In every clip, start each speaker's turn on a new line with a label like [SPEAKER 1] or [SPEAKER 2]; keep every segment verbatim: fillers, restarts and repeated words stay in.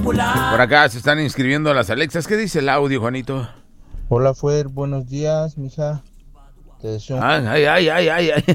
[SPEAKER 1] Por acá se están inscribiendo las Alexas. ¿Qué dice el audio, Juanito?
[SPEAKER 2] Hola, Fuer, buenos días, mija. Te deseo un...
[SPEAKER 1] Ay, ay, ay, ay, ay.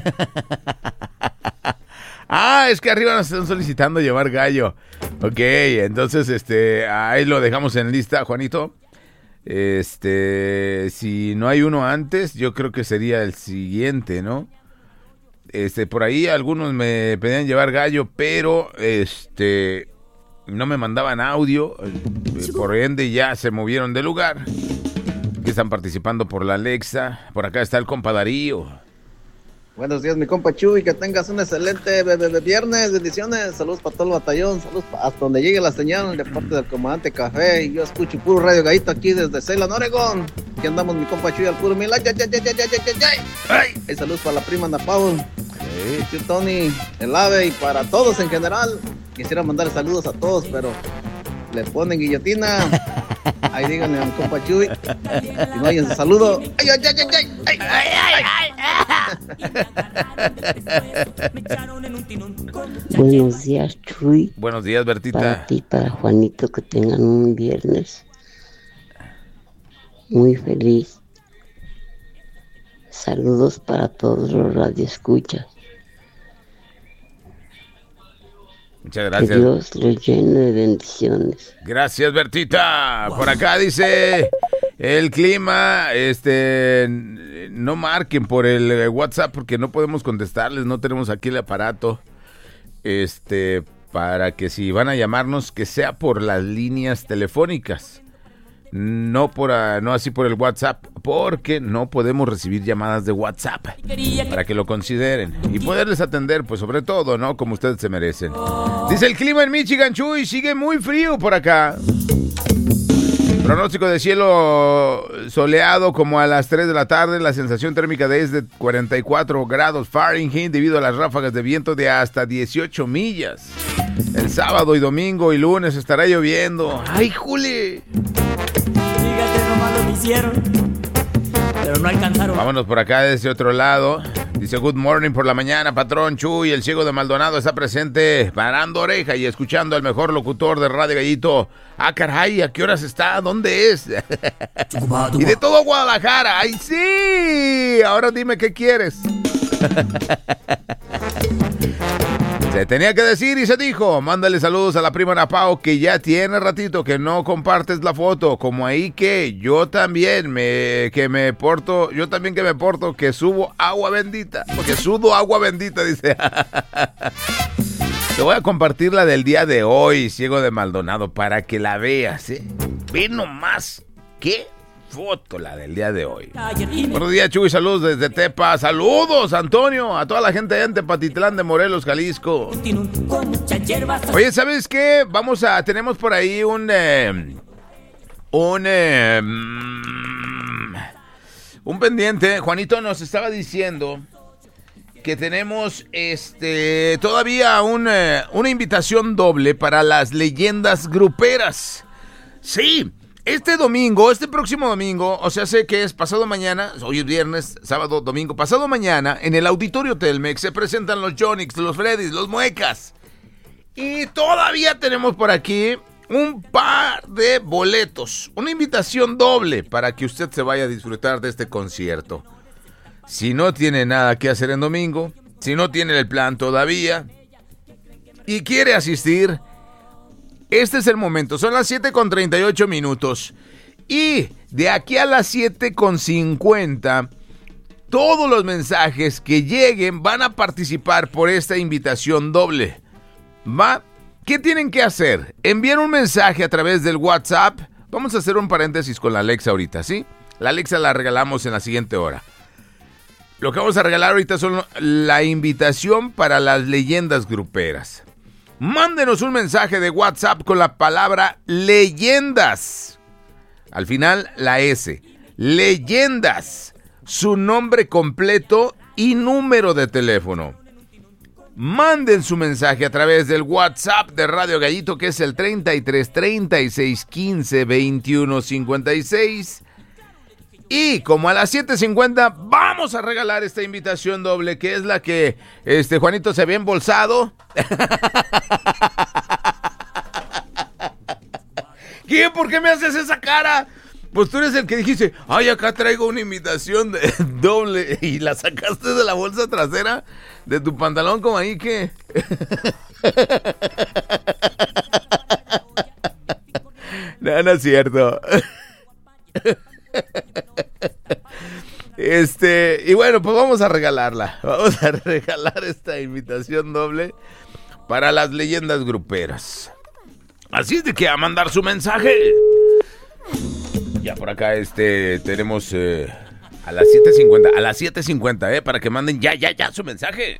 [SPEAKER 1] Ah, es que arriba nos están solicitando llevar gallo. Ok, entonces, este, ahí lo dejamos en lista, Juanito. Este, si no hay uno antes, yo creo que sería el siguiente, ¿no? Este, por ahí algunos me pedían llevar gallo, pero, este, no me mandaban audio. Por ende ya se movieron de lugar. Que están participando por la Alexa. Por acá está el compa Darío.
[SPEAKER 3] Buenos días, mi compa Chuy, que tengas un excelente be- be- viernes, bendiciones, saludos para todo el batallón, saludos pa- hasta donde llegue la señal de parte del comandante Café, y yo escucho puro Radio Gallito aquí desde Ceylon, Oregón. Aquí andamos, mi compa Chuy, al puro mil, ay, ay, ay, ay, ay, ay, ay, ay. Ay, saludos para la prima Ana Paul, sí. Tony, el Ave, y para todos en general. Quisiera mandar saludos a todos, pero le ponen guillotina. Ahí díganle a mi compa Chuy, y no oyen su saludo. Ay, ay, ay, ay, ay, ay, ay, ay, ay.
[SPEAKER 4] Buenos días, Chuy.
[SPEAKER 1] Buenos días, Bertita.
[SPEAKER 4] Para ti, para Juanito, que tengan un viernes muy feliz. Saludos para todos los radioescuchas.
[SPEAKER 1] Muchas gracias.
[SPEAKER 4] Que Dios los llene de bendiciones.
[SPEAKER 1] Gracias, Bertita. Por acá dice el clima, este, no marquen por el WhatsApp porque no podemos contestarles, no tenemos aquí el aparato, este, para que si van a llamarnos que sea por las líneas telefónicas, no por, a, no así por el WhatsApp, porque no podemos recibir llamadas de WhatsApp, para que lo consideren y poderles atender, pues sobre todo, ¿no? Como ustedes se merecen. Dice el clima en Michigan, Chuy, sigue muy frío por acá. Pronóstico de cielo soleado como a las tres de la tarde. La sensación térmica de es de cuarenta y cuatro grados Fahrenheit debido a las ráfagas de viento de hasta dieciocho millas. El sábado y domingo y lunes estará lloviendo. ¡Ay, Juli!
[SPEAKER 5] Fíjate, nomás lo hicieron, pero no alcanzaron.
[SPEAKER 1] Vámonos por acá desde otro lado. Dice, good morning por la mañana, patrón Chuy. El ciego de Maldonado está presente, parando oreja y escuchando al mejor locutor de Radio Gallito. Ah, caray, ¿a qué horas está? ¿Dónde es? Y de todo Guadalajara. ¡Ay, sí! Ahora dime qué quieres. Se tenía que decir y se dijo. Mándale saludos a la prima Ana Pao, que ya tiene ratito que no compartes la foto. Como ahí que yo también me que me porto, yo también que me porto, que subo agua bendita. Porque sudo agua bendita, dice. Te voy a compartir la del día de hoy, ciego de Maldonado, para que la veas, ¿eh? Ve nomás qué foto la del día de hoy. Buenos días, Chuy, saludos desde Tepa. Saludos, Antonio, a toda la gente de Tepatitlán de Morelos, Jalisco. Oye, ¿sabes qué? Vamos a, tenemos por ahí un, eh, un, eh, un pendiente. Juanito nos estaba diciendo que tenemos este todavía un, eh, una invitación doble para las leyendas gruperas. Sí. Este domingo, este próximo domingo, o sea, sé que es pasado mañana, hoy es viernes, sábado, domingo, pasado mañana, en el Auditorio Telmex se presentan los Jonix, los Freddys, los Muecas. Y todavía tenemos por aquí un par de boletos, una invitación doble para que usted se vaya a disfrutar de este concierto. Si no tiene nada que hacer en domingo, si no tiene el plan todavía y quiere asistir, este es el momento. Son las siete con treinta y ocho minutos. Y de aquí a las siete con cincuenta, todos los mensajes que lleguen van a participar por esta invitación doble. ¿Va? ¿Qué tienen que hacer? Enviar un mensaje a través del WhatsApp. Vamos a hacer un paréntesis con la Alexa ahorita, ¿sí? La Alexa la regalamos en la siguiente hora. Lo que vamos a regalar ahorita son la invitación para las leyendas gruperas. Mándenos un mensaje de WhatsApp con la palabra leyendas. Al final, la S. Leyendas. Su nombre completo y número de teléfono. Manden su mensaje a través del WhatsApp de Radio Gallito, que es el treinta y tres, treinta y seis, quince, veintiuno, cincuenta y seis. Y como a las siete cincuenta vamos a regalar esta invitación doble, que es la que este Juanito se había embolsado. ¿Qué? ¿Por qué me haces esa cara? Pues tú eres el que dijiste, ay, acá traigo una imitación de doble y la sacaste de la bolsa trasera de tu pantalón como ahí que... No, no es cierto. Este, y bueno, pues vamos a regalarla. Vamos a regalar esta invitación doble para las leyendas gruperas. Así es de que a mandar su mensaje. Ya por acá este tenemos eh, a las siete cincuenta, a las siete cincuenta, eh, para que manden ya, ya, ya su mensaje.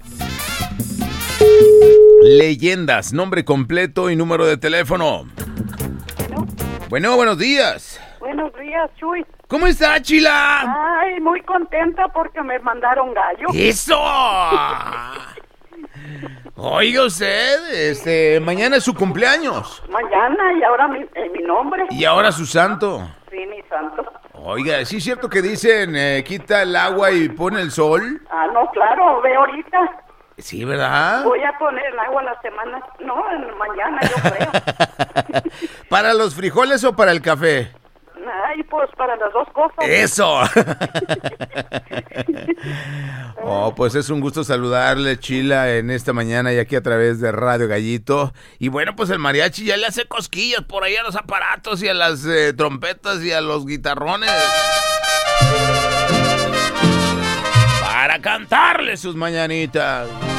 [SPEAKER 1] Leyendas, nombre completo y número de teléfono.
[SPEAKER 6] Bueno,
[SPEAKER 1] Bueno, buenos días.
[SPEAKER 6] buenos días, Chuy.
[SPEAKER 1] ¿Cómo está, Chila?
[SPEAKER 6] Ay, muy contenta porque me mandaron gallo.
[SPEAKER 1] ¡Eso! Oiga usted, este, mañana es su cumpleaños.
[SPEAKER 6] Mañana y ahora mi, eh, mi nombre.
[SPEAKER 1] Y ahora su santo.
[SPEAKER 6] Sí, mi santo.
[SPEAKER 1] Oiga, ¿sí es cierto que dicen eh, quita el agua y pone el sol?
[SPEAKER 6] Ah, no, claro, ve ahorita.
[SPEAKER 1] Sí, ¿verdad?
[SPEAKER 6] Voy a poner el agua la semana. No, en- mañana yo creo.
[SPEAKER 1] ¿Para los frijoles o para el café?
[SPEAKER 6] Ay, pues para las dos cosas.
[SPEAKER 1] ¡Eso! Oh, pues es un gusto saludarle, Chila, en esta mañana y aquí a través de Radio Gallito. Y bueno, pues el mariachi ya le hace cosquillas por ahí a los aparatos y a las eh, trompetas y a los guitarrones. Para cantarle sus mañanitas.